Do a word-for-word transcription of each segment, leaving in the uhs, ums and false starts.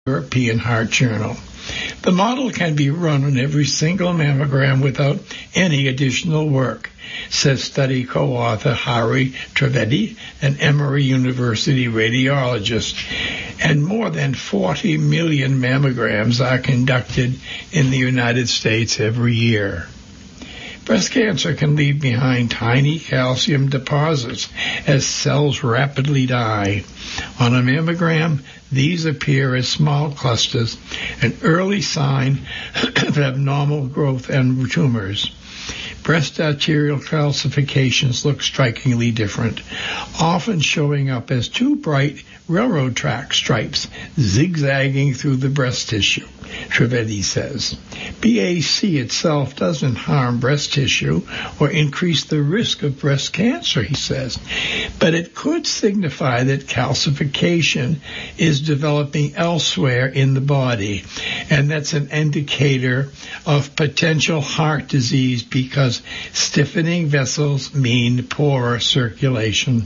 European Heart Journal. The model can be run on every single mammogram without any additional work, says study co-author Hari Trivedi, an Emory University radiologist. And more than forty million mammograms are conducted in the United States every year. Breast cancer can leave behind tiny calcium deposits as cells rapidly die. On a mammogram, these appear as small clusters, an early sign of abnormal growth and tumors. Breast arterial calcifications look strikingly different, often showing up as two bright railroad track stripes zigzagging through the breast tissue, Trivedi says. B A C itself doesn't harm breast tissue or increase the risk of breast cancer, he says, but it could signify that calcification is developing elsewhere in the body, and that's an indicator of potential heart disease because stiffening vessels mean poorer circulation.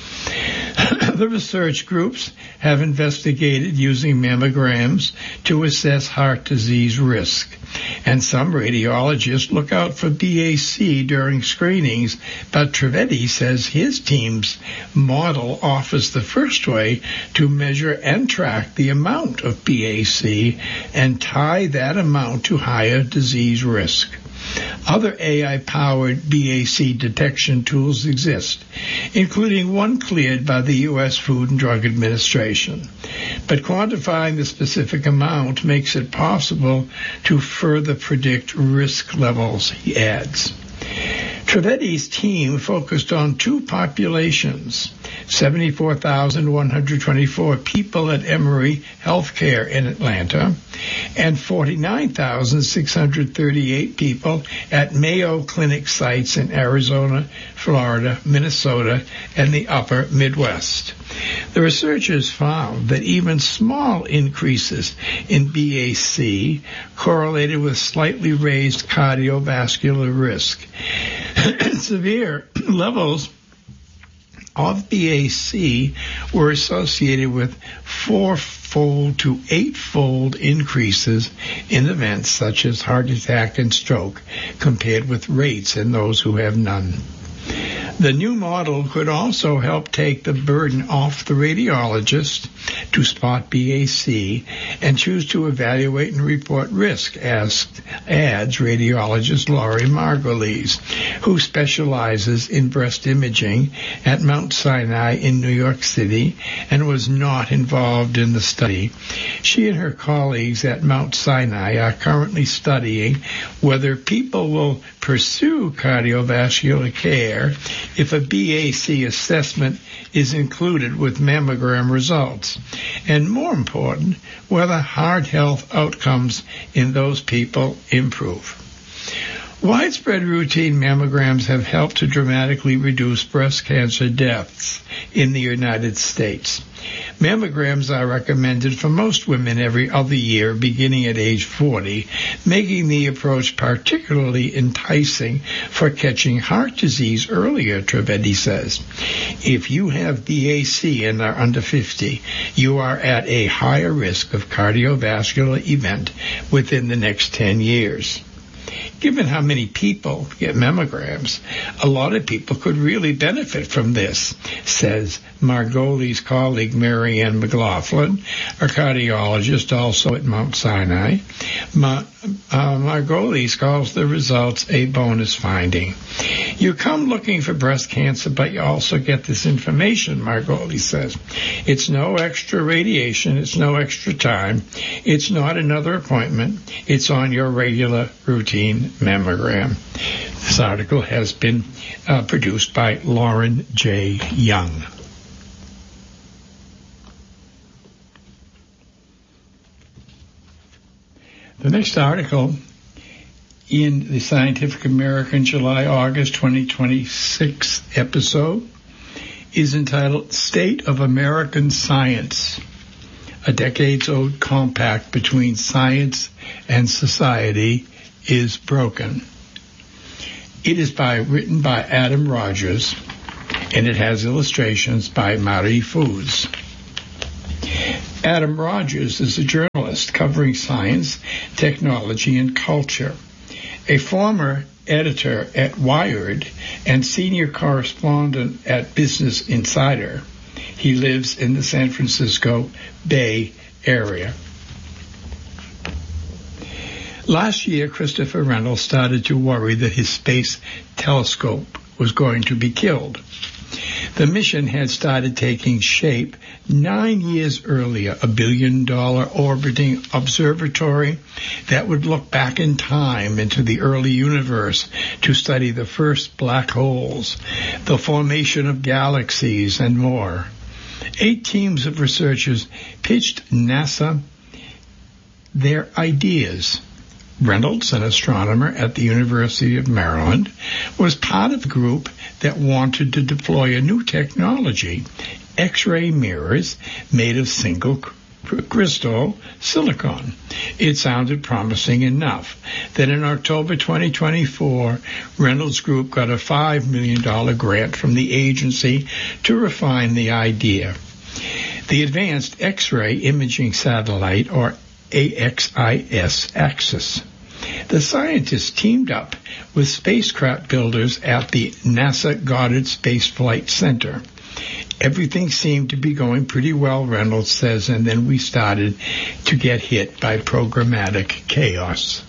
The research groups have investigated using mammograms to assess heart disease risk, and some radiologists look out for B A C during screenings, but Trivedi says his team's model offers the first way to measure and track the amount of B A C and tie that amount to higher disease risk. Other A I-powered B A C detection tools exist, including one cleared by the U S Food and Drug Administration. But quantifying the specific amount makes it possible to further predict risk levels, he adds. Trivedi's team focused on two populations, seventy-four thousand one hundred twenty-four people at Emory Healthcare in Atlanta and forty-nine thousand six hundred thirty-eight people at Mayo Clinic sites in Arizona, Florida, Minnesota, and the upper Midwest. The researchers found that even small increases in B A C correlated with slightly raised cardiovascular risk. Severe levels of B A C were associated with four-fold to eight-fold increases in events such as heart attack and stroke compared with rates in those who have none. The new model could also help take the burden off the radiologist to spot B A C and choose to evaluate and report risk, asked, adds radiologist Laurie Margulies, who specializes in breast imaging at Mount Sinai in New York City and was not involved in the study. She and her colleagues at Mount Sinai are currently studying whether people will pursue cardiovascular care if a B A C assessment is included with mammogram results, and more important, whether heart health outcomes in those people improve. Widespread routine mammograms have helped to dramatically reduce breast cancer deaths in the United States. Mammograms are recommended for most women every other year, beginning at age forty, making the approach particularly enticing for catching heart disease earlier, Trivedi says. If you have B A C and are under fifty, you are at a higher risk of cardiovascular event within the next ten years. Given how many people get mammograms, a lot of people could really benefit from this, says Margoli's colleague Marianne McLaughlin, a cardiologist also at Mount Sinai. Ma- uh, Margoli's calls the results a bonus finding. You come looking for breast cancer, but you also get this information, Margoli says. It's no extra radiation. It's no extra time. It's not another appointment. It's on your regular routine mammogram. This article has been uh, produced by Lauren J. Young. The next article in the Scientific American July-August twenty twenty-six episode is entitled State of American Science, a decades-old compact between science and society is broken. It is by written by Adam Rogers, and it has illustrations by Marie Foods. Adam Rogers is a journalist covering science, technology, and culture. A former editor at Wired and senior correspondent at Business Insider, he lives in the San Francisco Bay Area. Last year, Christopher Reynolds started to worry that his space telescope was going to be killed. The mission had started taking shape nine years earlier, a billion-dollar orbiting observatory that would look back in time into the early universe to study the first black holes, the formation of galaxies, and more. Eight teams of researchers pitched NASA their ideas. Reynolds, an astronomer at the University of Maryland, was part of a group that wanted to deploy a new technology, X-ray mirrors made of single crystal silicon. It sounded promising enough that in October twenty twenty-four, Reynolds Group got a five million dollars grant from the agency to refine the idea. The Advanced X-ray Imaging Satellite, or A X I S, Axis. The scientists teamed up with spacecraft builders at the NASA Goddard Space Flight Center. Everything seemed to be going pretty well, Reynolds says, and then we started to get hit by programmatic chaos.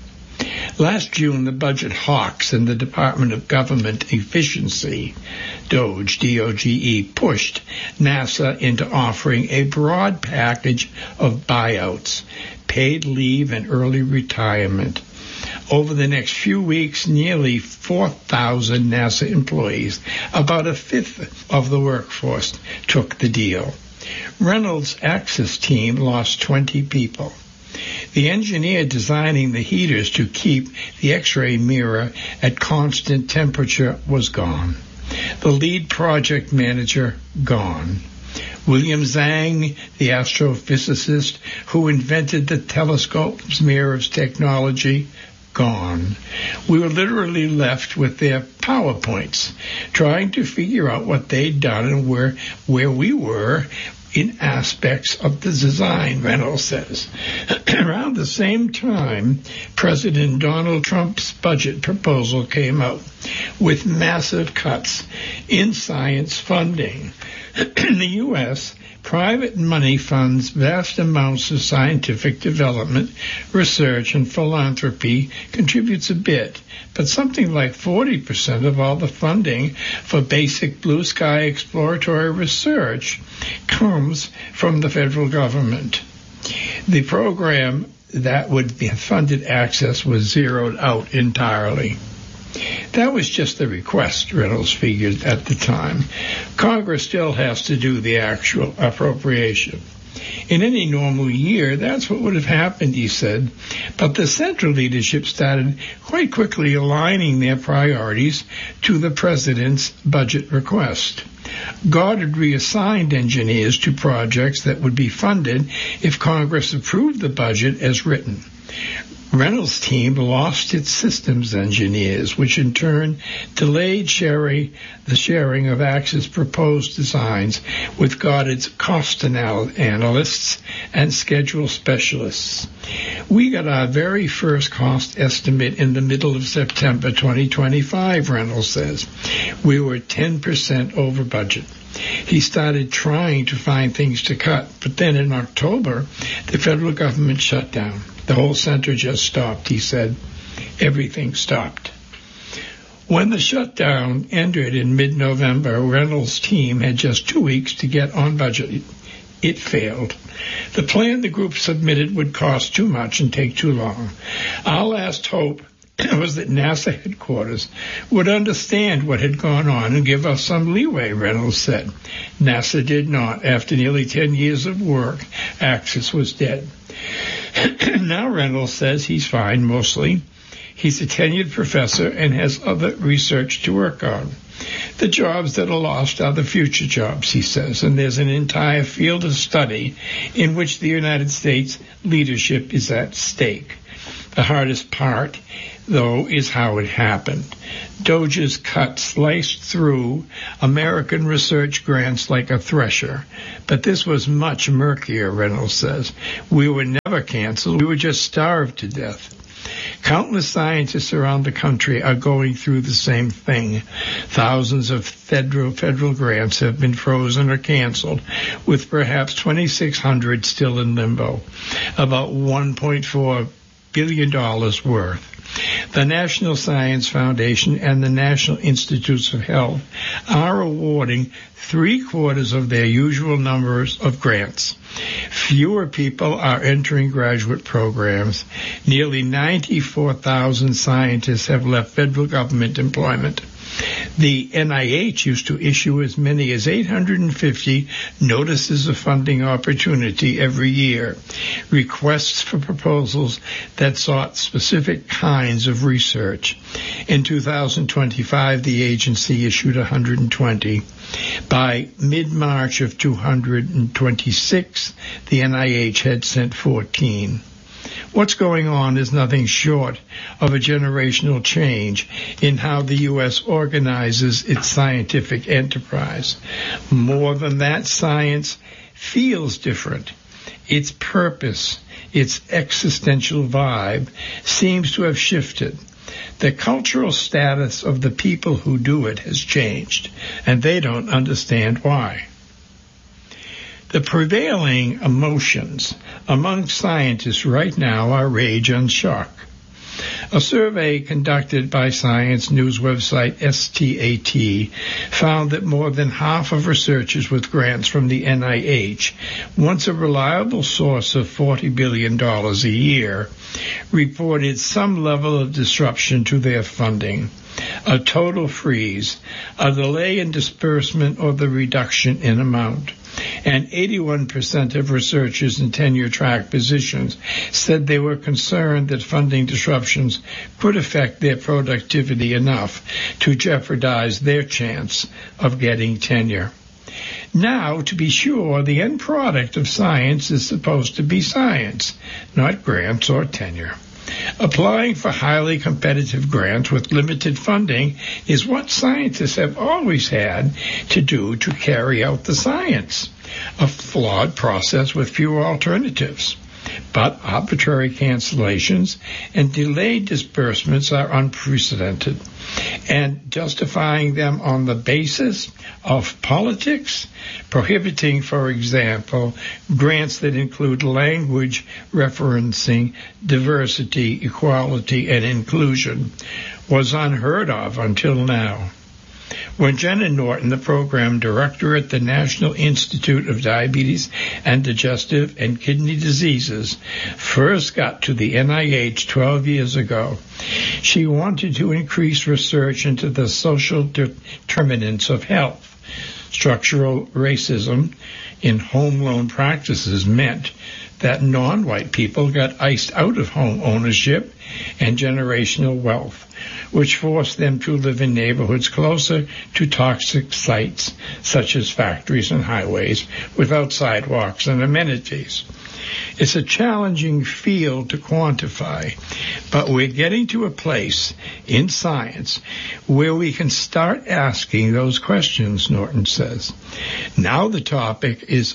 Last June, the budget hawks in the Department of Government Efficiency, DOGE, D O G E, pushed NASA into offering a broad package of buyouts, paid leave, and early retirement. Over the next few weeks, nearly four thousand NASA employees, about a fifth of the workforce, took the deal. Reynolds' Axis team lost twenty people. The engineer designing the heaters to keep the X-ray mirror at constant temperature was gone. The lead project manager, gone. William Zhang, the astrophysicist who invented the telescope's mirrors technology, gone. We were literally left with their PowerPoints, trying to figure out what they'd done and where, where we were in aspects of the design, Reynolds says. Around the same time, President Donald Trump's budget proposal came out with massive cuts in science funding. In the U S, private money funds vast amounts of scientific development, research, and philanthropy, contributes a bit, but something like forty percent of all the funding for basic blue sky exploratory research comes from the federal government. The program that would be funded access was zeroed out entirely. That was just the request, Reynolds figured at the time. Congress still has to do the actual appropriation. In any normal year, that's what would have happened, he said. But the central leadership started quite quickly aligning their priorities to the president's budget request. Goddard reassigned engineers to projects that would be funded if Congress approved the budget as written. Reynolds' team lost its systems engineers, which in turn delayed sharing, the sharing of Axis proposed designs with Goddard's cost anal- analysts and schedule specialists. We got our very first cost estimate in the middle of September twenty twenty-five, Reynolds says. We were ten percent over budget. He started trying to find things to cut, but then in October, the federal government shut down. The whole center just stopped, he said. Everything stopped. When the shutdown ended in mid-November, Reynolds' team had just two weeks to get on budget. It failed. The plan the group submitted would cost too much and take too long. Our last hope was that NASA headquarters would understand what had gone on and give us some leeway, Reynolds said. NASA did not. After nearly ten years of work, Axis was dead. Now Reynolds says he's fine, mostly. He's a tenured professor and has other research to work on. The jobs that are lost are the future jobs, he says, and there's an entire field of study in which the United States leadership is at stake. The hardest part, though, is how it happened. DOGE's cut sliced through American research grants like a thresher. But this was much murkier, Reynolds says. We were never canceled. We were just starved to death. Countless scientists around the country are going through the same thing. Thousands of federal federal grants have been frozen or canceled, with perhaps twenty-six hundred still in limbo, about one point four billion dollars worth. The National Science Foundation and the National Institutes of Health are awarding three-quarters of their usual numbers of grants. Fewer people are entering graduate programs. Nearly ninety-four thousand scientists have left federal government employment. The N I H used to issue as many as eight hundred fifty notices of funding opportunity every year, requests for proposals that sought specific kinds of research. In two thousand twenty-five, the agency issued one hundred twenty. By mid-March of two thousand twenty-six, the N I H had sent fourteen. What's going on is nothing short of a generational change in how the U S organizes its scientific enterprise. More than that, science feels different. Its purpose, its existential vibe seems to have shifted. The cultural status of the people who do it has changed, and they don't understand why. The prevailing emotions among scientists right now are rage and shock. A survey conducted by science news website S T A T found that more than half of researchers with grants from the N I H, once a reliable source of forty billion dollars a year, reported some level of disruption to their funding. A total freeze, a delay in disbursement, or the reduction in amount. And eighty-one percent of researchers in tenure-track positions said they were concerned that funding disruptions could affect their productivity enough to jeopardize their chance of getting tenure. Now, to be sure, the end product of science is supposed to be science, not grants or tenure. Applying for highly competitive grants with limited funding is what scientists have always had to do to carry out the science, a flawed process with few alternatives. But arbitrary cancellations and delayed disbursements are unprecedented, and justifying them on the basis of politics, prohibiting, for example, grants that include language referencing diversity, equality, and inclusion, was unheard of until now. When Jenna Norton, the program director at the National Institute of Diabetes and Digestive and Kidney Diseases, first got to the N I H twelve years ago, she wanted to increase research into the social determinants of health. Structural racism in home loan practices meant that non-white people got iced out of home ownership and generational wealth, which forced them to live in neighborhoods closer to toxic sites, such as factories and highways, without sidewalks and amenities. It's a challenging field to quantify, but we're getting to a place in science where we can start asking those questions, Norton says. Now the topic is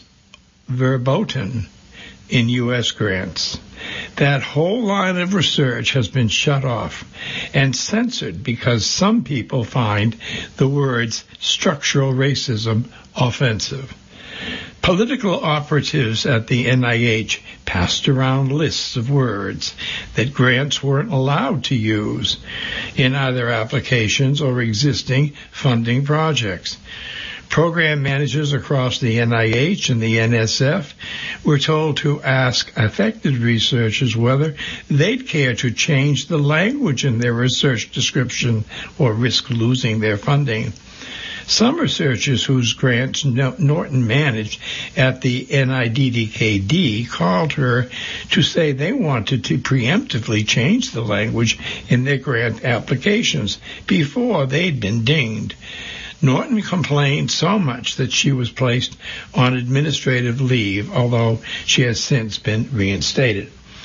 verboten in U S grants. That whole line of research has been shut off and censored because some people find the words structural racism offensive. Political operatives at the N I H passed around lists of words that grants weren't allowed to use in either applications or existing funding projects. Program managers across the N I H and the N S F were told to ask affected researchers whether they'd care to change the language in their research description or risk losing their funding. Some researchers whose grants Norton managed at the N I D D K D called her to say they wanted to preemptively change the language in their grant applications before they'd been dinged. Norton complained so much that she was placed on administrative leave, although she has since been reinstated.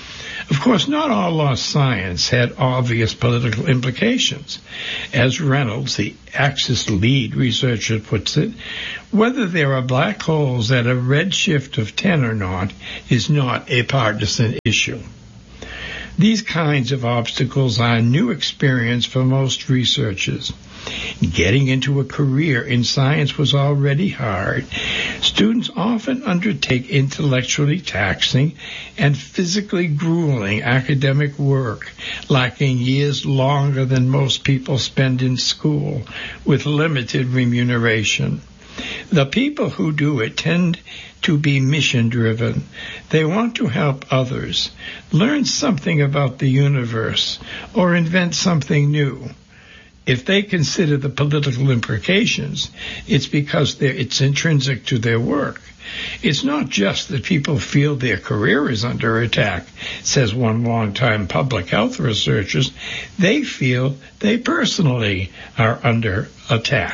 Of course, not all lost science had obvious political implications. As Reynolds, the Axis lead researcher, puts it, whether there are black holes at a redshift of ten or not is not a partisan issue. These kinds of obstacles are a new experience for most researchers. Getting into a career in science was already hard. Students often undertake intellectually taxing and physically grueling academic work, lacking years longer than most people spend in school, with limited remuneration. The people who do it tend to be mission-driven. They want to help others, learn something about the universe, or invent something new. If they consider the political implications, it's because it's intrinsic to their work. It's not just that people feel their career is under attack, says one longtime public health researcher. They feel they personally are under attack.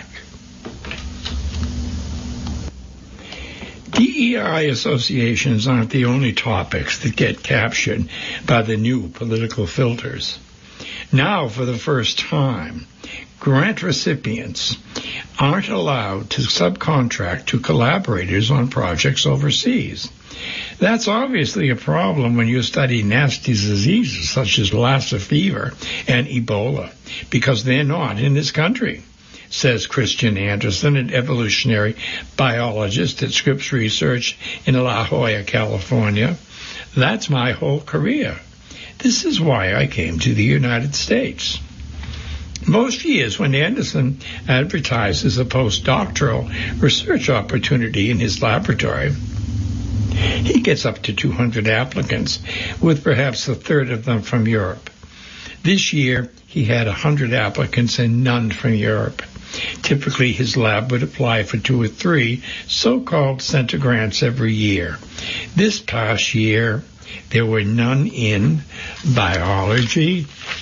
D E I associations aren't the only topics that get captured by the new political filters. Now, for the first time, grant recipients aren't allowed to subcontract to collaborators on projects overseas. That's obviously a problem when you study nasty diseases such as Lassa fever and Ebola, because they're not in this country, says Christian Anderson, an evolutionary biologist at Scripps Research in La Jolla, California. That's my whole career. This is why I came to the United States. Most years, when Anderson advertises a postdoctoral research opportunity in his laboratory, he gets up to two hundred applicants, with perhaps a third of them from Europe. This year, he had one hundred applicants and none from Europe. Typically, his lab would apply for two or three so-called center grants every year. This past year, there were none in biology,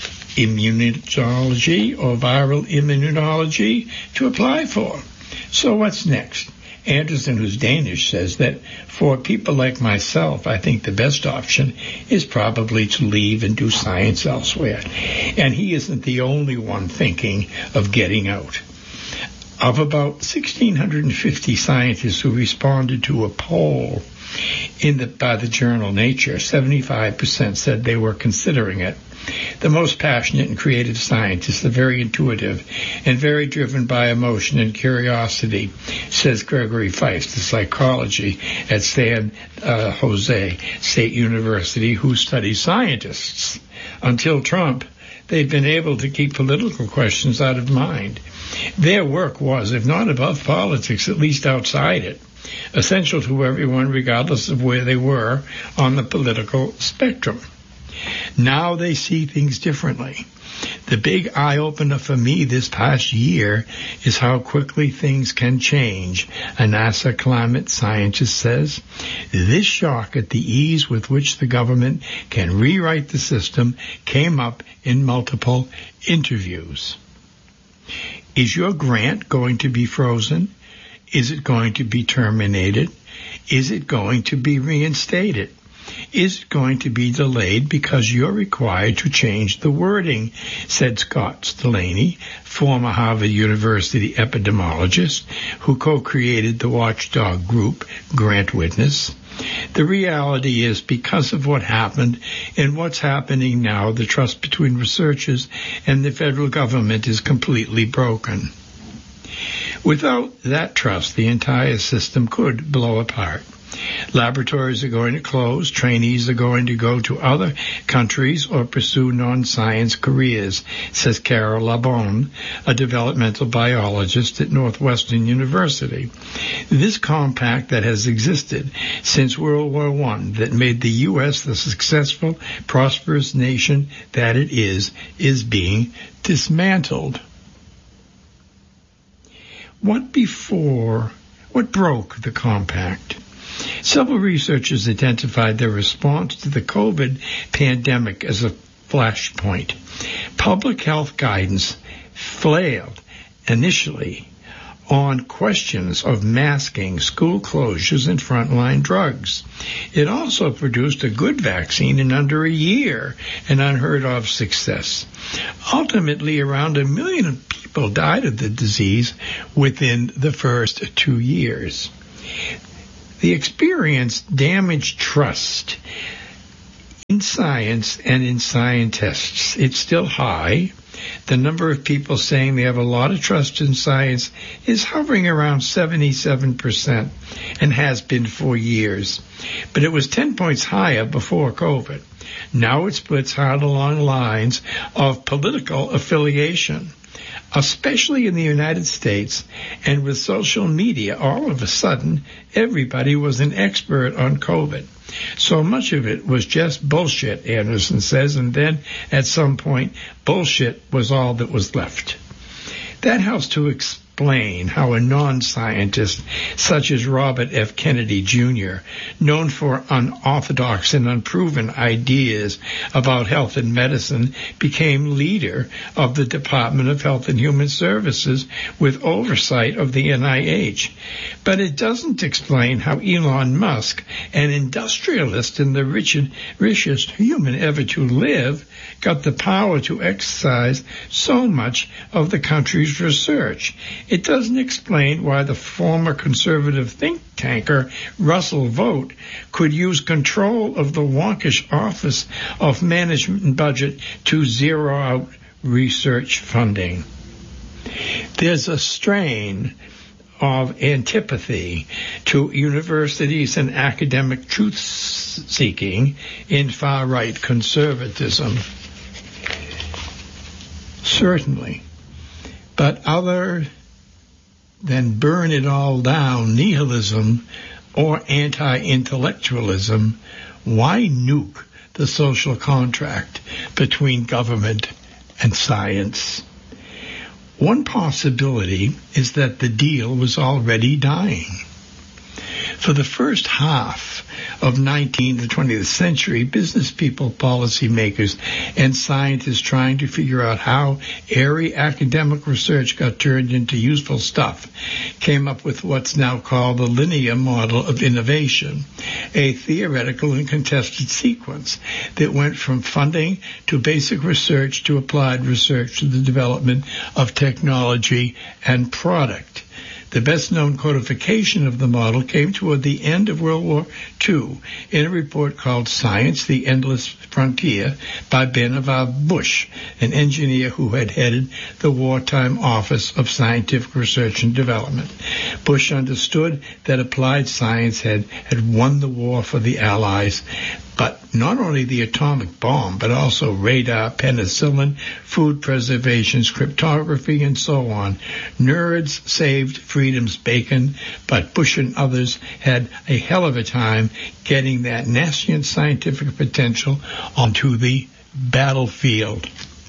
immunology, or viral immunology to apply for. So what's next? Anderson, who's Danish, says that for people like myself, I think the best option is probably to leave and do science elsewhere. And he isn't the only one thinking of getting out. Of about one thousand six hundred fifty scientists who responded to a poll in the, by the journal Nature, seventy-five percent said they were considering it. The most passionate and creative scientists are very intuitive and very driven by emotion and curiosity, says Gregory Feist, a psychology at San uh, Jose State University, who studies scientists. Until Trump, they'd been able to keep political questions out of mind. Their work was, if not above politics, at least outside it, essential to everyone regardless of where they were on the political spectrum. Now they see things differently. The big eye-opener for me this past year is how quickly things can change, a NASA climate scientist says. This shock at the ease with which the government can rewrite the system came up in multiple interviews. Is your grant going to be frozen? Is it going to be terminated? Is it going to be reinstated? Is it going to be delayed because you're required to change the wording, said Scott Stellani, former Harvard University epidemiologist who co-created the watchdog group Grant Witness. The reality is, because of what happened and what's happening now, the trust between researchers and the federal government is completely broken. Without that trust, the entire system could blow apart. Laboratories are going to close, trainees are going to go to other countries or pursue non-science careers, says Carol Labonne, a developmental biologist at Northwestern University. This compact that has existed since World War One, that made the U S the successful, prosperous nation that it is, is being dismantled. What before, what broke the compact? Several researchers identified their response to the COVID pandemic as a flashpoint. Public health guidance failed initially on questions of masking, school closures, and frontline drugs. It also produced a good vaccine in under a year, an unheard-of success. Ultimately, around a million people died of the disease within the first two years. The experience damaged trust in science and in scientists. It's still high. The number of people saying they have a lot of trust in science is hovering around seventy-seven percent and has been for years. But it was ten points higher before COVID. Now it splits hard along lines of political affiliation, especially in the United States. And with social media, all of a sudden, everybody was an expert on COVID. So much of it was just bullshit, Anderson says, and then at some point, bullshit was all that was left. That helps to explain how a non-scientist such as Robert F. Kennedy Junior, known for unorthodox and unproven ideas about health and medicine, became leader of the Department of Health and Human Services with oversight of the N I H. But it doesn't explain how Elon Musk, an industrialist and the richest, richest human ever to live, got the power to exercise so much of the country's research. It doesn't explain why the former conservative think tanker Russell Vogt could use control of the wonkish Office of Management and Budget to zero out research funding. There's a strain of antipathy to universities and academic truth-seeking in far-right conservatism. Certainly. But other than burn it all down nihilism or anti-intellectualism, why nuke the social contract between government and science? One possibility is that the deal was already dying. For the first half of nineteenth and twentieth century, business people, policymakers, and scientists trying to figure out how airy academic research got turned into useful stuff came up with what's now called the linear model of innovation, a theoretical and contested sequence that went from funding to basic research to applied research to the development of technology and product. The best-known codification of the model came toward the end of World War Two in a report called Science, the Endless Frontier by Vannevar Bush, an engineer who had headed the wartime Office of Scientific Research and Development. Bush understood that applied science had, had won the war for the Allies, but not only the atomic bomb, but also radar, penicillin, food preservation, cryptography, and so on. Nerds saved freedom's bacon, but Bush and others had a hell of a time getting that nascent scientific potential onto the battlefield.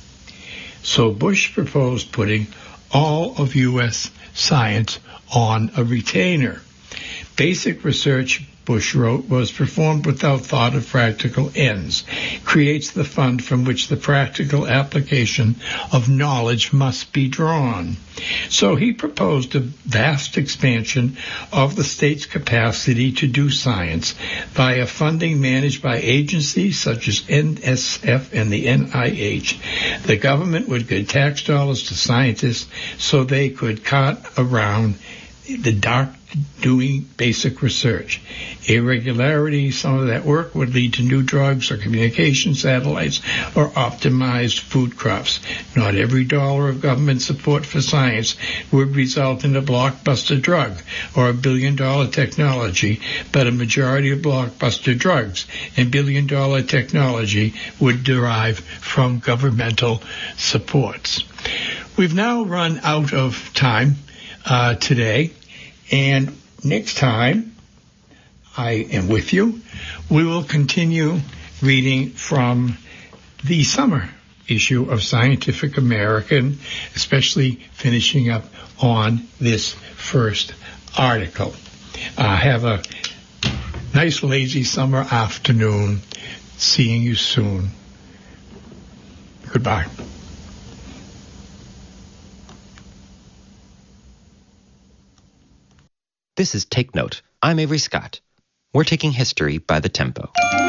So Bush proposed putting all of U S science on a retainer. Basic research, Bush wrote, was performed without thought of practical ends, creates the fund from which the practical application of knowledge must be drawn. So he proposed a vast expansion of the state's capacity to do science via funding managed by agencies such as N S F and the N I H. The government would give tax dollars to scientists so they could cut around the dark doing basic research. Irregularity, some of that work would lead to new drugs or communication satellites or optimized food crops. Not every dollar of government support for science would result in a blockbuster drug or a billion-dollar technology, but a majority of blockbuster drugs and billion-dollar technology would derive from governmental supports. We've now run out of time uh, today. And next time I am with you, we will continue reading from the summer issue of Scientific American, especially finishing up on this first article. Uh, have a nice, lazy summer afternoon. Seeing you soon. Goodbye. This is Take Note. I'm Avery Scott. We're taking history by the tempo.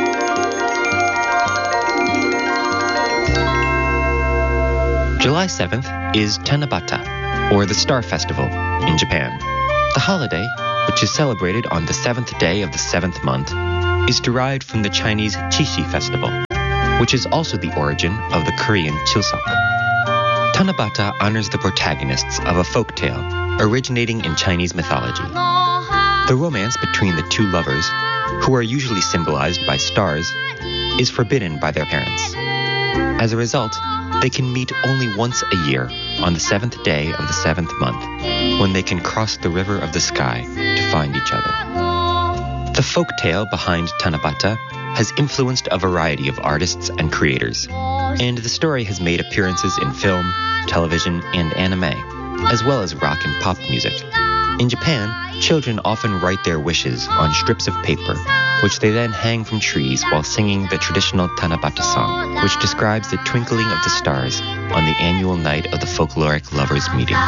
July seventh is Tanabata, or the Star Festival, in Japan. The holiday, which is celebrated on the seventh day of the seventh month, is derived from the Chinese Qixi Festival, which is also the origin of the Korean Chuseok. Tanabata honors the protagonists of a folk tale originating in Chinese mythology. The romance between the two lovers, who are usually symbolized by stars, is forbidden by their parents. As a result, they can meet only once a year on the seventh day of the seventh month, when they can cross the river of the sky to find each other. The folk tale behind Tanabata has influenced a variety of artists and creators, and the story has made appearances in film, television, and anime, as well as rock and pop music. In Japan, children often write their wishes on strips of paper, which they then hang from trees while singing the traditional Tanabata song, which describes the twinkling of the stars on the annual night of the folkloric lovers' meeting.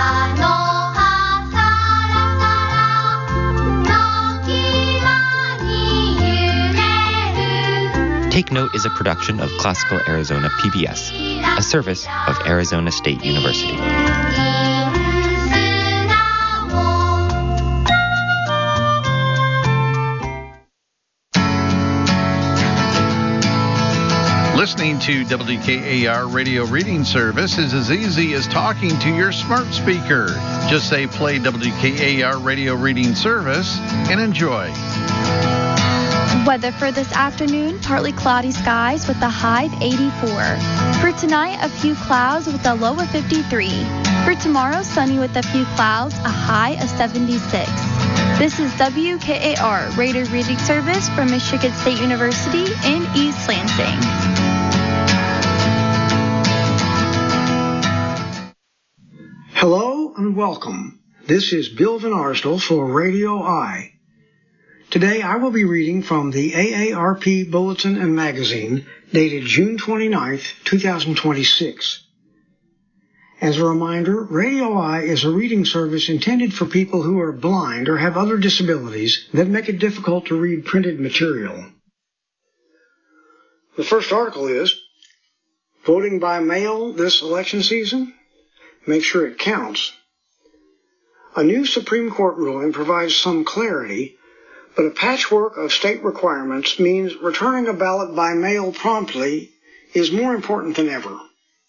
Take Note is a production of Classical Arizona P B S, a service of Arizona State University. Listening to W K A R Radio Reading Service is as easy as talking to your smart speaker. Just say play W K A R Radio Reading Service and enjoy. Weather for this afternoon, partly cloudy skies with a high of eighty-four. For tonight, a few clouds with a low of fifty-three. For tomorrow, sunny with a few clouds, a high of seventy-six. This is W K A R Radio Reading Service from Michigan State University in East Lansing. Hello and welcome. This is Bill Van Arsdell for Radio I. Today I will be reading from the A A R P Bulletin and Magazine dated June twenty-ninth, twenty twenty-six. As a reminder, Radio I is a reading service intended for people who are blind or have other disabilities that make it difficult to read printed material. The first article is, Voting by Mail this election season? Make sure it counts. A new Supreme Court ruling provides some clarity, but a patchwork of state requirements means returning a ballot by mail promptly is more important than ever.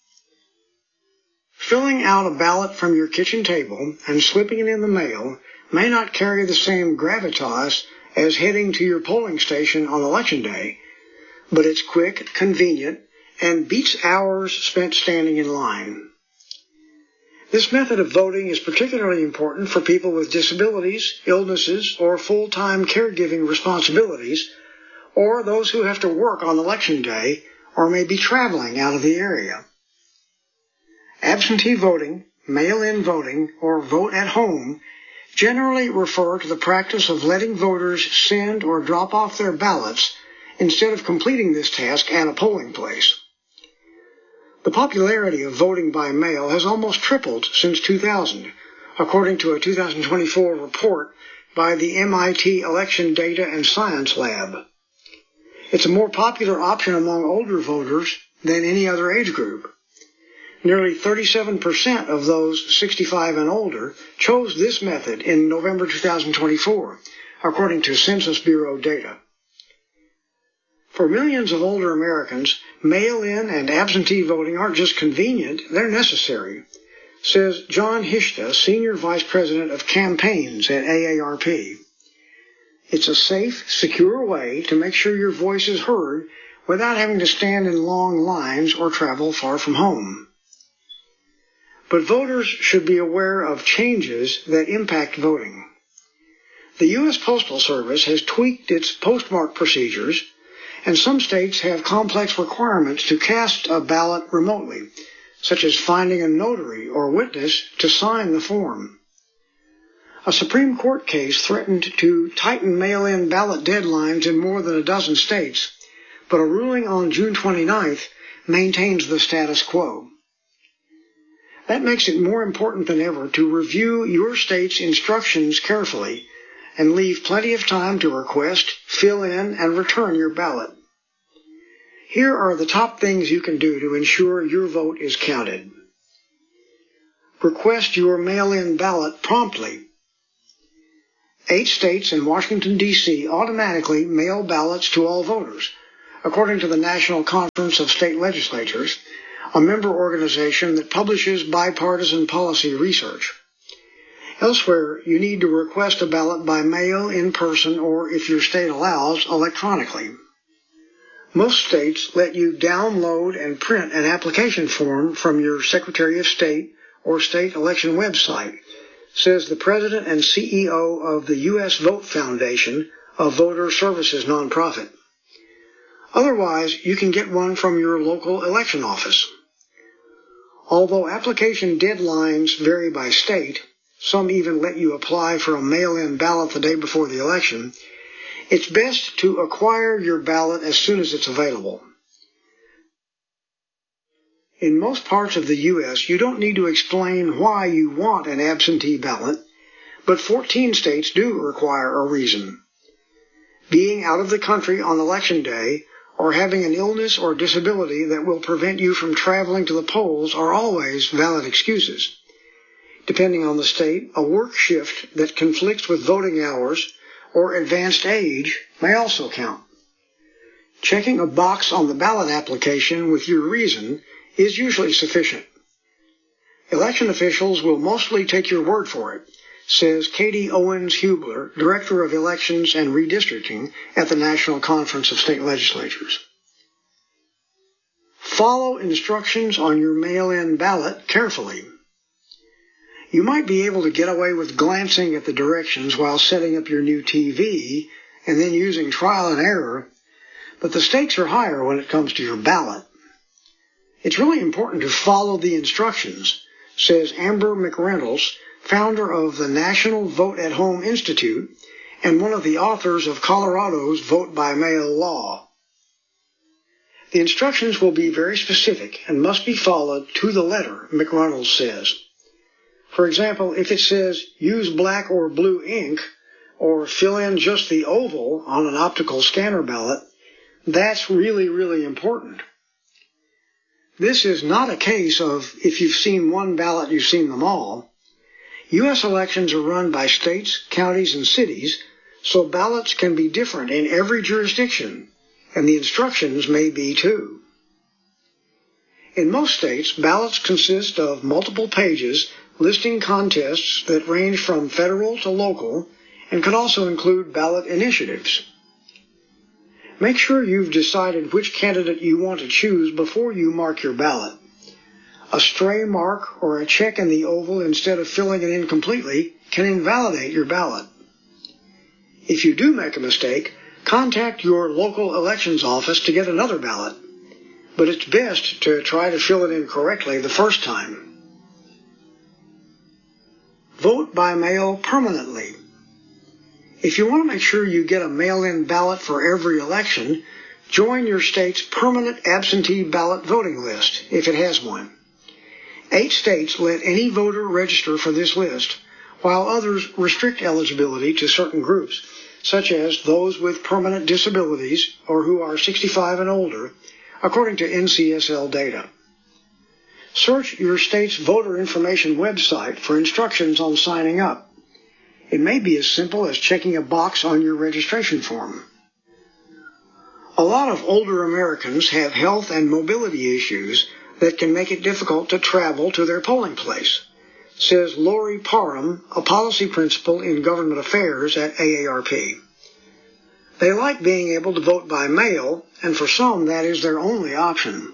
Filling out a ballot from your kitchen table and slipping it in the mail may not carry the same gravitas as heading to your polling station on Election Day, but it's quick, convenient, and beats hours spent standing in line. This method of voting is particularly important for people with disabilities, illnesses, or full-time caregiving responsibilities, or those who have to work on Election Day or may be traveling out of the area. Absentee voting, mail-in voting, or vote at home generally refer to the practice of letting voters send or drop off their ballots instead of completing this task at a polling place. The popularity of voting by mail has almost tripled since two thousand, according to a two thousand twenty-four report by the M I T Election Data and Science Lab. It's a more popular option among older voters than any other age group. Nearly thirty-seven percent of those sixty-five and older chose this method in November two thousand twenty-four, according to Census Bureau data. For millions of older Americans, mail-in and absentee voting aren't just convenient, they're necessary, says John Hishta, Senior Vice President of Campaigns at A A R P. It's a safe, secure way to make sure your voice is heard without having to stand in long lines or travel far from home. But voters should be aware of changes that impact voting. The U S Postal Service has tweaked its postmark procedures, and some states have complex requirements to cast a ballot remotely, such as finding a notary or witness to sign the form. A Supreme Court case threatened to tighten mail-in ballot deadlines in more than a dozen states, but a ruling on June twenty-ninth maintains the status quo. That makes it more important than ever to review your state's instructions carefully and leave plenty of time to request, fill in, and return your ballot. Here are the top things you can do to ensure your vote is counted. Request your mail-in ballot promptly. Eight states and Washington, D C automatically mail ballots to all voters, according to the National Conference of State Legislatures, a member organization that publishes bipartisan policy research. Elsewhere, you need to request a ballot by mail, in person, or, if your state allows, electronically. Most states let you download and print an application form from your Secretary of State or state election website, says the president and C E O of the U S Vote Foundation, a voter services nonprofit. Otherwise, you can get one from your local election office. Although application deadlines vary by state, some even let you apply for a mail-in ballot the day before the election, it's best to acquire your ballot as soon as it's available. In most parts of the U S, you don't need to explain why you want an absentee ballot, but fourteen states do require a reason. Being out of the country on election day or having an illness or disability that will prevent you from traveling to the polls are always valid excuses. Depending on the state, a work shift that conflicts with voting hours or advanced age may also count. Checking a box on the ballot application with your reason is usually sufficient. Election officials will mostly take your word for it, says Katie Owens-Hubler, Director of Elections and Redistricting at the National Conference of State Legislatures. Follow instructions on your mail-in ballot carefully. You might be able to get away with glancing at the directions while setting up your new T V and then using trial and error, but the stakes are higher when it comes to your ballot. It's really important to follow the instructions, says Amber McReynolds, founder of the National Vote at Home Institute and one of the authors of Colorado's Vote by Mail law. The instructions will be very specific and must be followed to the letter, McReynolds says. For example, if it says use black or blue ink or fill in just the oval on an optical scanner ballot, that's really, really important. This is not a case of if you've seen one ballot, you've seen them all. U S elections are run by states, counties, and cities, so ballots can be different in every jurisdiction, and the instructions may be too. In most states, ballots consist of multiple pages listing contests that range from federal to local and could also include ballot initiatives. Make sure you've decided which candidate you want to choose before you mark your ballot. A stray mark or a check in the oval instead of filling it in completely can invalidate your ballot. If you do make a mistake, contact your local elections office to get another ballot, but it's best to try to fill it in correctly the first time. Vote by mail permanently. If you want to make sure you get a mail-in ballot for every election, join your state's permanent absentee ballot voting list, if it has one. Eight states let any voter register for this list, while others restrict eligibility to certain groups, such as those with permanent disabilities or who are sixty-five and older, according to N C S L data. Search your state's voter information website for instructions on signing up. It may be as simple as checking a box on your registration form. A lot of older Americans have health and mobility issues that can make it difficult to travel to their polling place, says Lori Parham, a policy principal in government affairs at A A R P. They like being able to vote by mail, and for some that is their only option.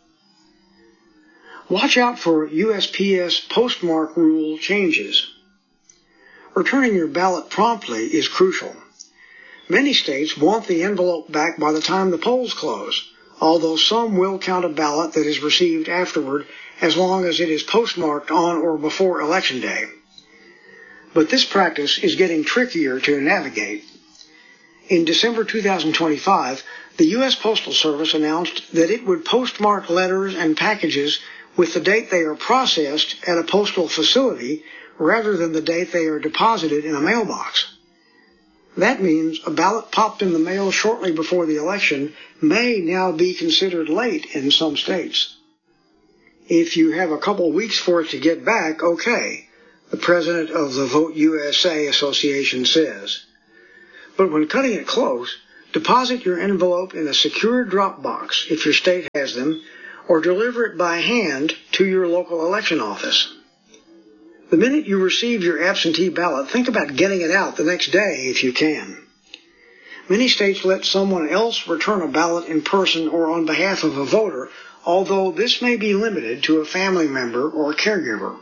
Watch out for U S P S postmark rule changes. Returning your ballot promptly is crucial. Many states want the envelope back by the time the polls close, although some will count a ballot that is received afterward as long as it is postmarked on or before Election Day. But this practice is getting trickier to navigate. In December two thousand twenty-five, the U S Postal Service announced that it would postmark letters and packages with the date they are processed at a postal facility rather than the date they are deposited in a mailbox. That means a ballot popped in the mail shortly before the election may now be considered late in some states. If you have a couple weeks for it to get back, okay, the president of the Vote U S A Association says. But when cutting it close, deposit your envelope in a secure drop box if your state has them, or deliver it by hand to your local election office. The minute you receive your absentee ballot, think about getting it out the next day if you can. Many states let someone else return a ballot in person or on behalf of a voter, although this may be limited to a family member or caregiver.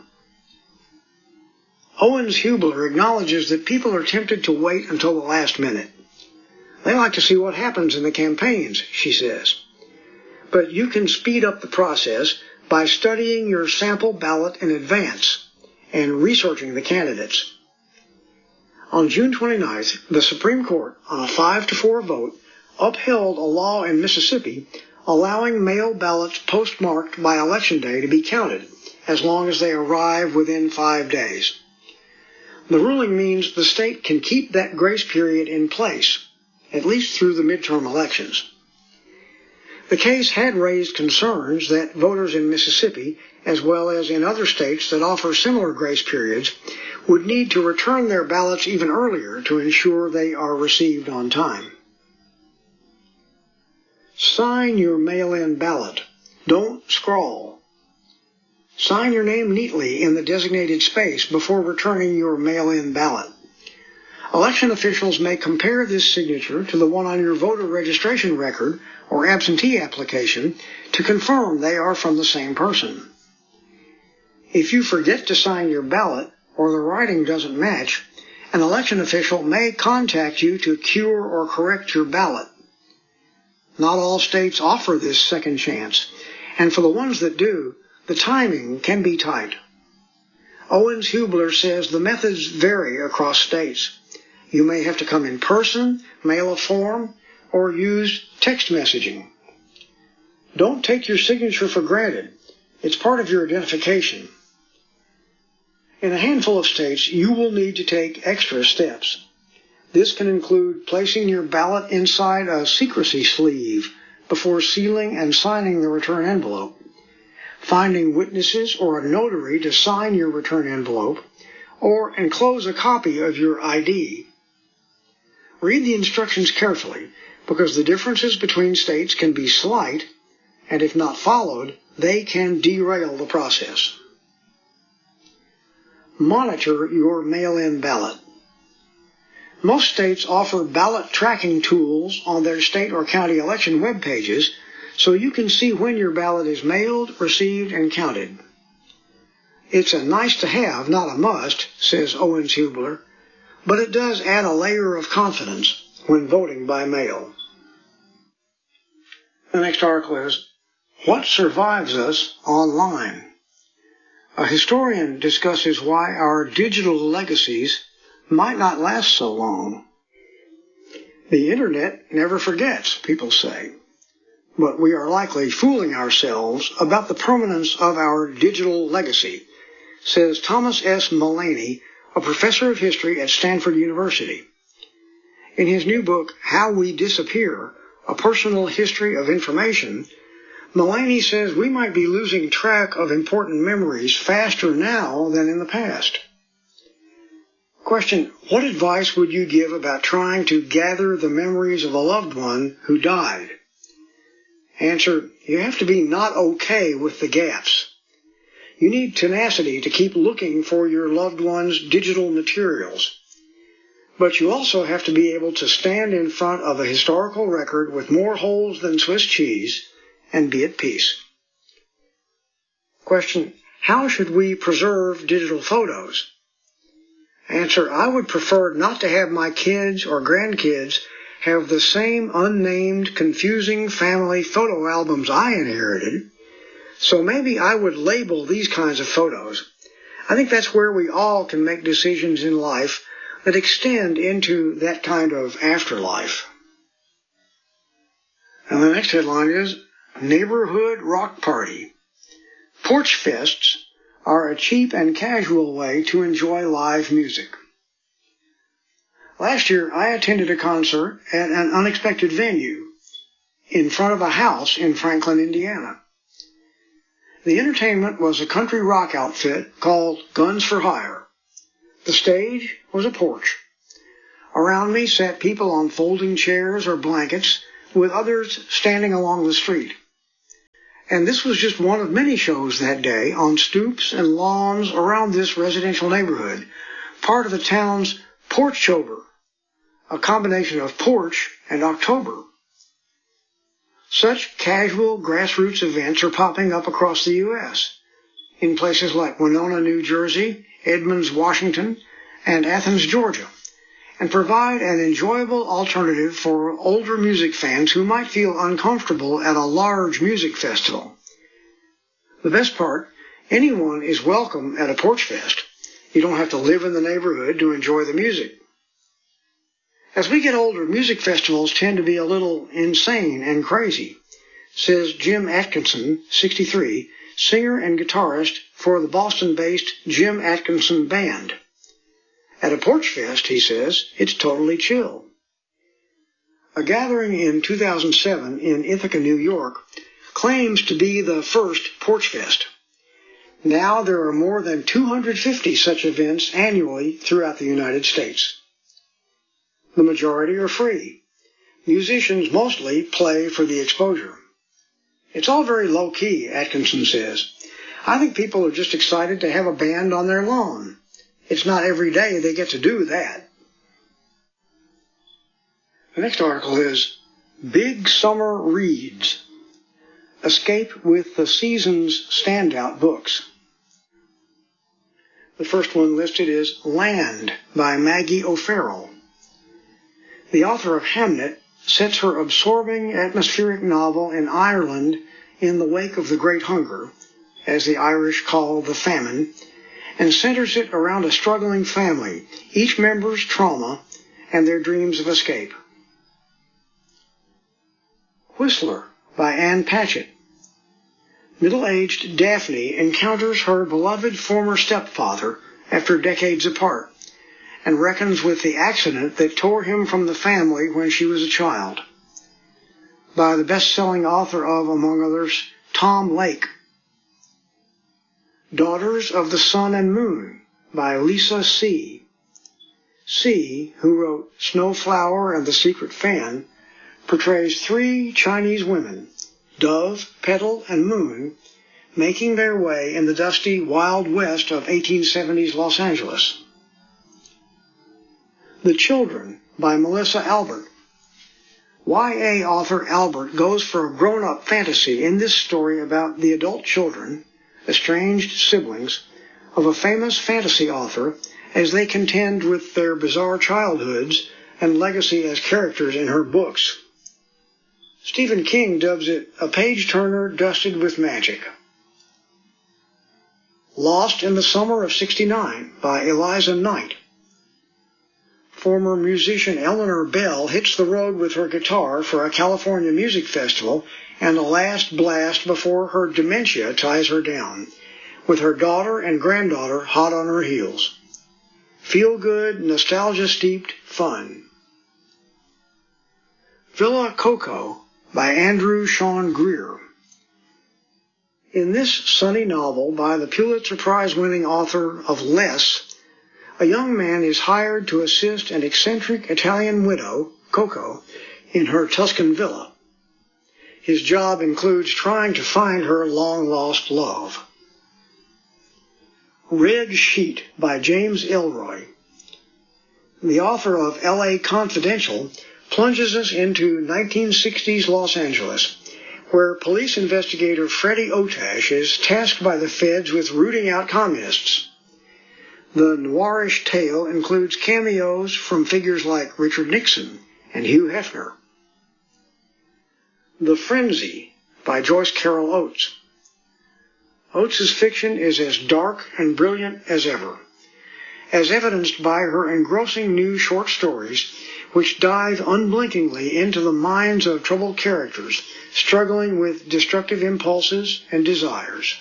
Owens Hubler acknowledges that people are tempted to wait until the last minute. They like to see what happens in the campaigns, she says. But you can speed up the process by studying your sample ballot in advance and researching the candidates. On June twenty-ninth, the Supreme Court, on a five to four vote, upheld a law in Mississippi allowing mail ballots postmarked by Election Day to be counted, as long as they arrive within five days. The ruling means the state can keep that grace period in place, at least through the midterm elections. The case had raised concerns that voters in Mississippi, as well as in other states that offer similar grace periods, would need to return their ballots even earlier to ensure they are received on time. Sign your mail-in ballot. Don't scrawl. Sign your name neatly in the designated space before returning your mail-in ballot. Election officials may compare this signature to the one on your voter registration record or absentee application to confirm they are from the same person. If you forget to sign your ballot or the writing doesn't match, an election official may contact you to cure or correct your ballot. Not all states offer this second chance, and for the ones that do, the timing can be tight. Owens Hubler says the methods vary across states. You may have to come in person, mail a form, or use text messaging. Don't take your signature for granted. It's part of your identification. In a handful of states, you will need to take extra steps. This can include placing your ballot inside a secrecy sleeve before sealing and signing the return envelope, finding witnesses or a notary to sign your return envelope, or enclose a copy of your I D. Read the instructions carefully, because the differences between states can be slight, and if not followed, they can derail the process. Monitor your mail-in ballot. Most states offer ballot tracking tools on their state or county election web pages, so you can see when your ballot is mailed, received, and counted. It's a nice to have, not a must, says Owens Hubler, but it does add a layer of confidence when voting by mail. The next article is, What Survives Us Online? A historian discusses why our digital legacies might not last so long. The internet never forgets, people say, but we are likely fooling ourselves about the permanence of our digital legacy, says Thomas S. Mullaney, a professor of history at Stanford University. In his new book, How We Disappear, A Personal History of Information, Mullaney says we might be losing track of important memories faster now than in the past. Question, what advice would you give about trying to gather the memories of a loved one who died? Answer, you have to be not okay with the gaps. You need tenacity to keep looking for your loved one's digital materials. But you also have to be able to stand in front of a historical record with more holes than Swiss cheese and be at peace. Question, how should we preserve digital photos? Answer, I would prefer not to have my kids or grandkids have the same unnamed, confusing family photo albums I inherited, so maybe I would label these kinds of photos. I think that's where we all can make decisions in life that extend into that kind of afterlife. And the next headline is, Neighborhood Rock Party. Porch fests are a cheap and casual way to enjoy live music. Last year, I attended a concert at an unexpected venue in front of a house in Franklin, Indiana. The entertainment was a country rock outfit called Guns for Hire. The stage was a porch. Around me sat people on folding chairs or blankets, with others standing along the street. And this was just one of many shows that day on stoops and lawns around this residential neighborhood, part of the town's Porchtober, a combination of porch and October. Such casual grassroots events are popping up across the U S in places like Winona, New Jersey, Edmonds, Washington, and Athens, Georgia, and provide an enjoyable alternative for older music fans who might feel uncomfortable at a large music festival. The best part, anyone is welcome at a Porch Fest. You don't have to live in the neighborhood to enjoy the music. As we get older, music festivals tend to be a little insane and crazy, says Jim Atkinson, sixty-three, singer and guitarist for the Boston-based Jim Atkinson Band. At a Porch Fest, he says, it's totally chill. A gathering in two thousand seven in Ithaca, New York, claims to be the first Porch Fest. Now there are more than two hundred fifty such events annually throughout the United States. The majority are free. Musicians mostly play for the exposure. It's all very low-key, Atkinson says. I think people are just excited to have a band on their lawn. It's not every day they get to do that. The next article is Big Summer Reads. Escape with the season's standout books. The first one listed is Land by Maggie O'Farrell. The author of Hamnet sets her absorbing atmospheric novel in Ireland in the wake of the Great Hunger, as the Irish call the famine, and centers it around a struggling family, each member's trauma and their dreams of escape. Whistler by Ann Patchett. Middle-aged Daphne encounters her beloved former stepfather after decades apart, and reckons with the accident that tore him from the family when she was a child. By the best-selling author of, among others, Tom Lake. Daughters of the Sun and Moon by Lisa C. C., who wrote Snowflower and the Secret Fan, portrays three Chinese women, Dove, Petal, and Moon, making their way in the dusty Wild West of eighteen seventies Los Angeles. The Children by Melissa Albert. Y A author Albert goes for a grown-up fantasy in this story about the adult children, estranged siblings, of a famous fantasy author as they contend with their bizarre childhoods and legacy as characters in her books. Stephen King dubs it a page-turner dusted with magic. Lost in the Summer of sixty-nine by Eliza Knight. Former musician Eleanor Bell hits the road with her guitar for a California music festival and a last blast before her dementia ties her down, with her daughter and granddaughter hot on her heels. Feel-good, nostalgia-steeped fun. Villa Coco by Andrew Sean Greer. In this sunny novel by the Pulitzer Prize-winning author of Less, a young man is hired to assist an eccentric Italian widow, Coco, in her Tuscan villa. His job includes trying to find her long-lost love. Red Sheet by James Ellroy. The author of L A Confidential plunges us into nineteen sixties Los Angeles, where police investigator Freddie Otash is tasked by the feds with rooting out communists. The noirish tale includes cameos from figures like Richard Nixon and Hugh Hefner. The Frenzy by Joyce Carol Oates. Oates' fiction is as dark and brilliant as ever, as evidenced by her engrossing new short stories, which dive unblinkingly into the minds of troubled characters struggling with destructive impulses and desires.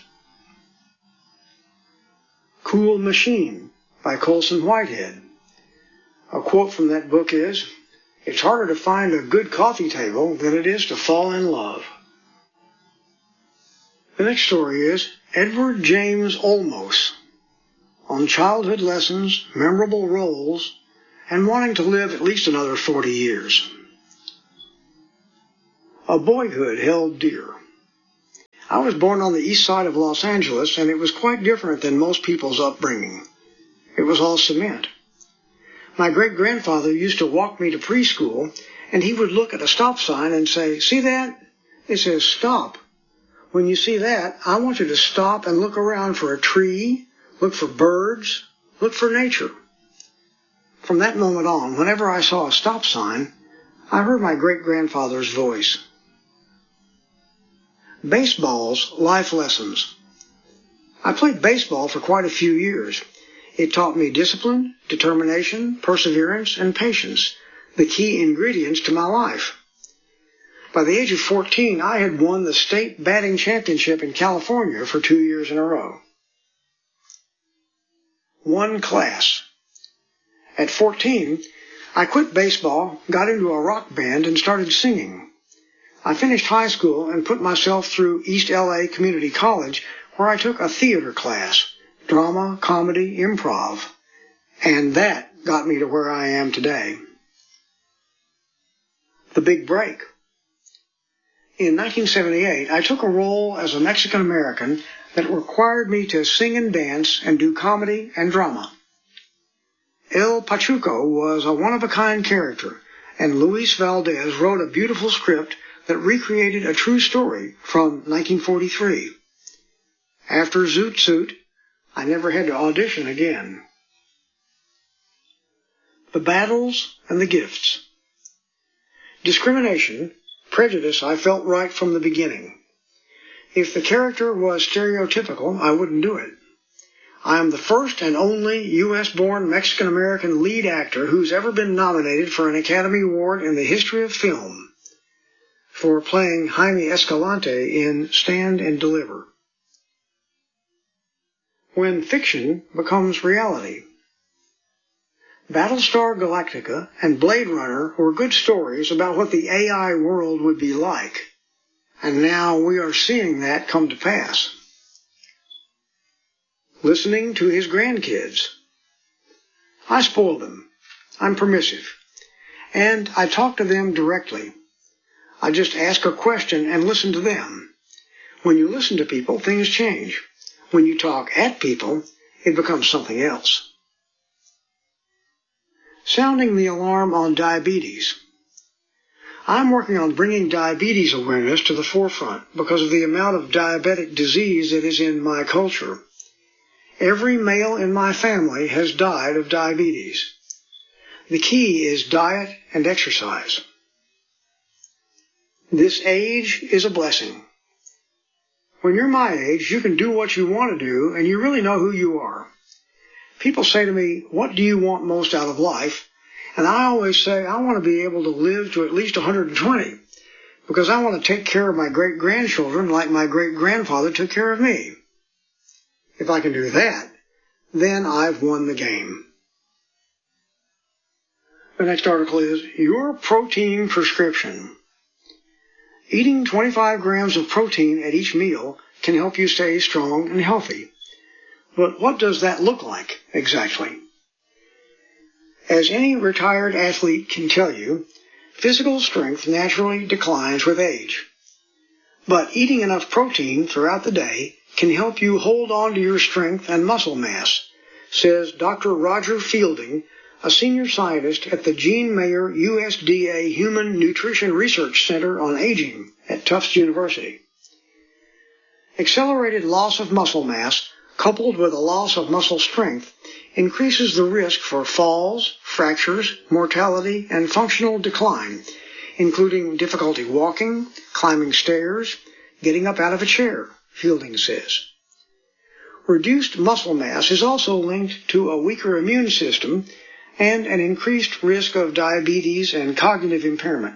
Cool Machine by Colson Whitehead. A quote from that book is, "It's harder to find a good coffee table than it is to fall in love." The next story is Edward James Olmos on childhood lessons, memorable roles, and wanting to live at least another forty years. A boyhood held dear. I was born on the east side of Los Angeles, and it was quite different than most people's upbringing. It was all cement. My great-grandfather used to walk me to preschool, and he would look at a stop sign and say, "See that? It says stop. When you see that, I want you to stop and look around for a tree, look for birds, look for nature." From that moment on, whenever I saw a stop sign, I heard my great-grandfather's voice. Baseball's life lessons. I played baseball for quite a few years. It taught me discipline, determination, perseverance, and patience, the key ingredients to my life. By the age of fourteen, I had won the state batting championship in California for two years in a row. One class. At fourteen, I quit baseball, got into a rock band, and started singing. I finished high school and put myself through East L A Community College, where I took a theater class, drama, comedy, improv, and that got me to where I am today. The big break. In nineteen seventy-eight, I took a role as a Mexican-American that required me to sing and dance and do comedy and drama. El Pachuco was a one-of-a-kind character, and Luis Valdez wrote a beautiful script that recreated a true story from nineteen forty-three. After Zoot Suit, I never had to audition again. The battles and the gifts. Discrimination, prejudice I felt right from the beginning. If the character was stereotypical, I wouldn't do it. I am the first and only U S-born Mexican-American lead actor who's ever been nominated for an Academy Award in the history of film for playing Jaime Escalante in Stand and Deliver. When fiction becomes reality. Battlestar Galactica and Blade Runner were good stories about what the A I world would be like, and now we are seeing that come to pass. Listening to his grandkids. I spoil them. I'm permissive. And I talk to them directly. I just ask a question and listen to them. When you listen to people, things change. When you talk at people, it becomes something else. Sounding the alarm on diabetes. I'm working on bringing diabetes awareness to the forefront because of the amount of diabetic disease that is in my culture. Every male in my family has died of diabetes. The key is diet and exercise. This age is a blessing. When you're my age, you can do what you want to do, and you really know who you are. People say to me, "What do you want most out of life?" And I always say, I want to be able to live to at least one hundred twenty, because I want to take care of my great-grandchildren like my great-grandfather took care of me. If I can do that, then I've won the game. The next article is Your Protein Prescription. Eating twenty-five grams of protein at each meal can help you stay strong and healthy. But what does that look like exactly? As any retired athlete can tell you, physical strength naturally declines with age. But eating enough protein throughout the day can help you hold on to your strength and muscle mass, says Doctor Roger Fielding, a senior scientist at the Gene Mayer U S D A Human Nutrition Research Center on Aging at Tufts University. Accelerated loss of muscle mass, coupled with a loss of muscle strength, increases the risk for falls, fractures, mortality, and functional decline, including difficulty walking, climbing stairs, getting up out of a chair, Fielding says. Reduced muscle mass is also linked to a weaker immune system and an increased risk of diabetes and cognitive impairment.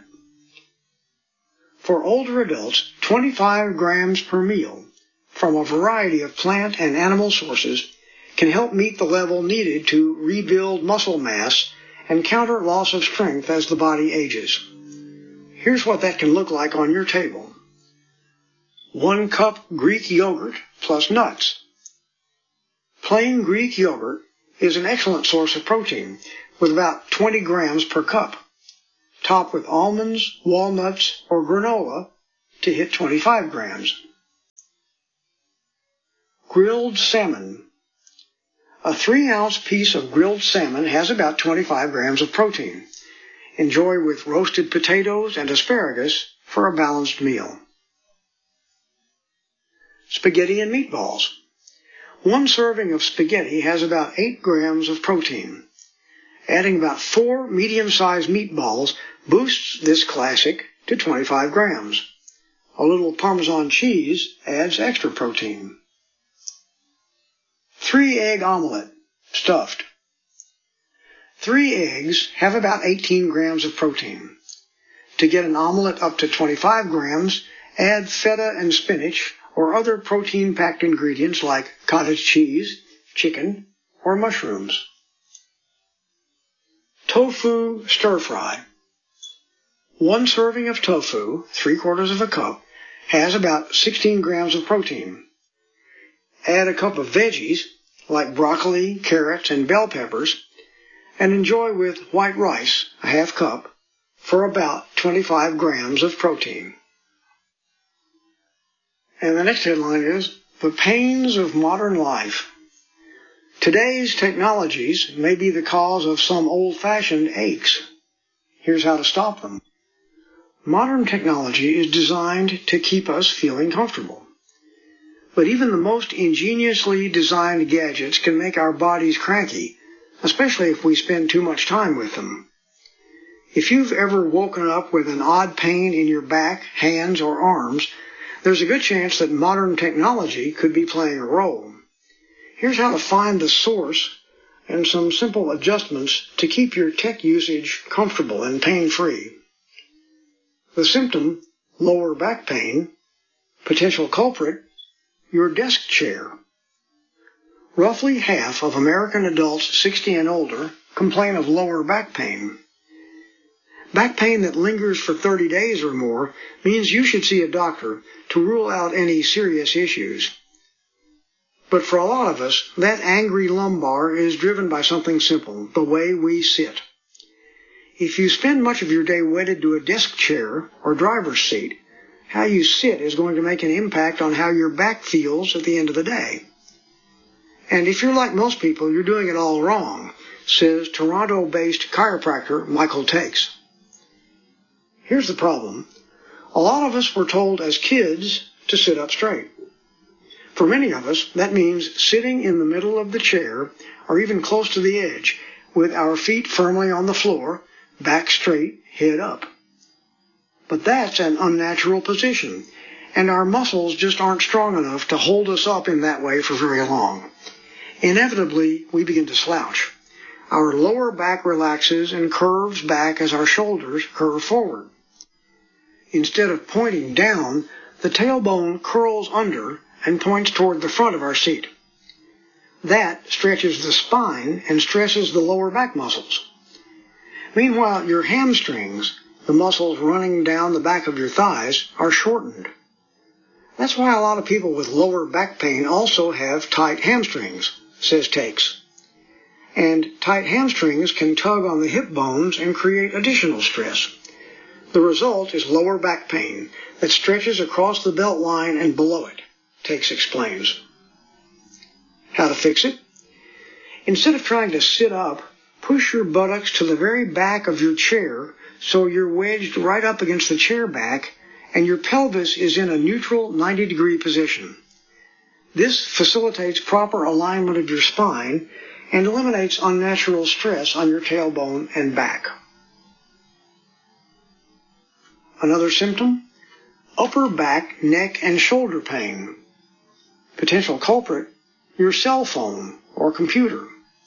For older adults, twenty-five grams per meal from a variety of plant and animal sources can help meet the level needed to rebuild muscle mass and counter loss of strength as the body ages. Here's what that can look like on your table. One cup Greek yogurt plus nuts. Plain Greek yogurt is an excellent source of protein, with about twenty grams per cup. Top with almonds, walnuts, or granola to hit twenty-five grams. Grilled salmon. A three-ounce piece of grilled salmon has about twenty-five grams of protein. Enjoy with roasted potatoes and asparagus for a balanced meal. Spaghetti and meatballs. One serving of spaghetti has about eight grams of protein. Adding about four medium-sized meatballs boosts this classic to twenty-five grams. A little Parmesan cheese adds extra protein. Three-egg omelet, stuffed. Three eggs have about eighteen grams of protein. To get an omelet up to twenty-five grams, add feta and spinach or other protein-packed ingredients like cottage cheese, chicken, or mushrooms. Tofu stir-fry. One serving of tofu, three quarters of a cup, has about sixteen grams of protein. Add a cup of veggies, like broccoli, carrots, and bell peppers, and enjoy with white rice, a half cup, for about twenty-five grams of protein. And the next headline is, The Pains of Modern Life. Today's technologies may be the cause of some old-fashioned aches. Here's how to stop them. Modern technology is designed to keep us feeling comfortable. But even the most ingeniously designed gadgets can make our bodies cranky, especially if we spend too much time with them. If you've ever woken up with an odd pain in your back, hands, or arms, there's a good chance that modern technology could be playing a role. Here's how to find the source and some simple adjustments to keep your tech usage comfortable and pain-free. The symptom, lower back pain. Potential culprit, your desk chair. Roughly half of American adults sixty and older complain of lower back pain. Back pain that lingers for thirty days or more means you should see a doctor to rule out any serious issues. But for a lot of us, that angry lumbar is driven by something simple, the way we sit. If you spend much of your day wedded to a desk chair or driver's seat, how you sit is going to make an impact on how your back feels at the end of the day. And if you're like most people, you're doing it all wrong, says Toronto-based chiropractor Michael Takes. Here's the problem. A lot of us were told as kids to sit up straight. For many of us, that means sitting in the middle of the chair or even close to the edge with our feet firmly on the floor, back straight, head up. But that's an unnatural position, and our muscles just aren't strong enough to hold us up in that way for very long. Inevitably, we begin to slouch. Our lower back relaxes and curves back as our shoulders curve forward. Instead of pointing down, the tailbone curls under and points toward the front of our seat. That stretches the spine and stresses the lower back muscles. Meanwhile, your hamstrings, the muscles running down the back of your thighs, are shortened. That's why a lot of people with lower back pain also have tight hamstrings, says Takes. And tight hamstrings can tug on the hip bones and create additional stress. The result is lower back pain that stretches across the belt line and below it, Takes explains. How to fix it? Instead of trying to sit up, push your buttocks to the very back of your chair so you're wedged right up against the chair back and your pelvis is in a neutral ninety degree position. This facilitates proper alignment of your spine and eliminates unnatural stress on your tailbone and back. Another symptom? Upper back, neck, and shoulder pain. Potential culprit? Your cell phone or computer.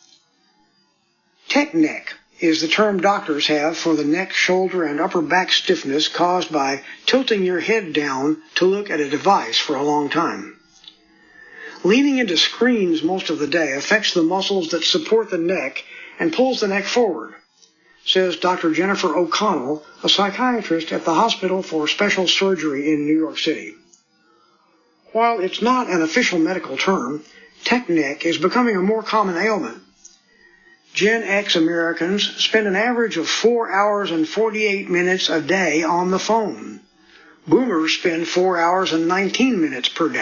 Tech neck is the term doctors have for the neck, shoulder, and upper back stiffness caused by tilting your head down to look at a device for a long time. Leaning into screens most of the day affects the muscles that support the neck and pulls the neck forward. says Doctor Jennifer O'Connell, a psychiatrist at the Hospital for Special Surgery in New York City. While it's not an official medical term, tech neck is becoming a more common ailment. Gen X Americans spend an average of four hours and forty-eight minutes a day on the phone. Boomers spend four hours and nineteen minutes per day.